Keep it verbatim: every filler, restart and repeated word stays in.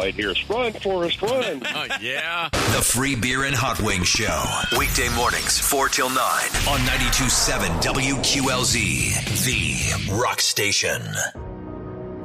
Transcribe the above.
right here. Run, Forrest, run. Oh, yeah. The Free Beer and Hot Wings Show. Weekday mornings, four till nine on ninety-two point seven W Q L Z, the rock station.